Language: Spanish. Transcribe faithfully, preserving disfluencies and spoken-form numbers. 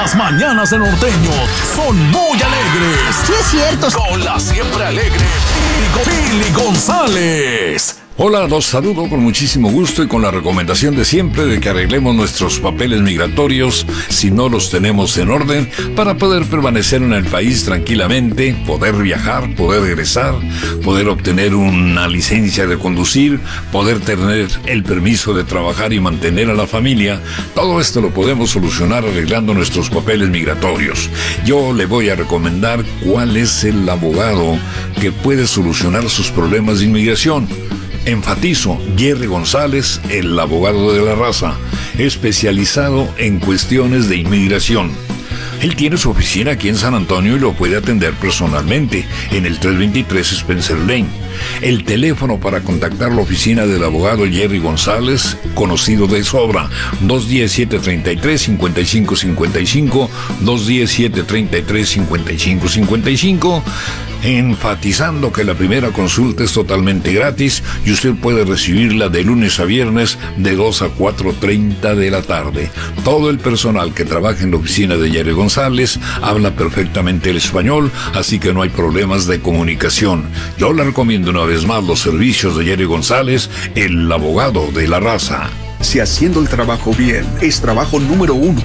Las mañanas de Norteño son muy alegres. Sí, es cierto. Con la siempre alegre Pili González. Hola, los saludo con muchísimo gusto y con la recomendación de siempre de que arreglemos nuestros papeles migratorios si no los tenemos en orden para poder permanecer en el país tranquilamente, poder viajar, poder regresar, poder obtener una licencia de conducir, poder tener el permiso de trabajar y mantener a la familia. Todo esto lo podemos solucionar arreglando nuestros papeles migratorios. Yo le voy a recomendar cuál es el abogado que puede solucionar sus problemas de inmigración. Enfatizo, Jerry González, el abogado de la raza, especializado en cuestiones de inmigración. Él tiene su oficina aquí en San Antonio y lo puede atender personalmente en el trescientos veintitrés Spencer Lane. El teléfono para contactar la oficina del abogado Jerry González, conocido de sobra, dos uno cero, siete tres tres, cinco cinco cinco cinco, dos uno cero, siete tres tres, cinco cinco cinco cinco, enfatizando que la primera consulta es totalmente gratis y usted puede recibirla de lunes a viernes de dos a cuatro treinta de la tarde. Todo el personal que trabaja en la oficina de Jerry González habla perfectamente el español, así que no hay problemas de comunicación. Yo le recomiendo una vez más los servicios de Jerry González, el abogado de la raza. Si haciendo el trabajo bien es trabajo número uno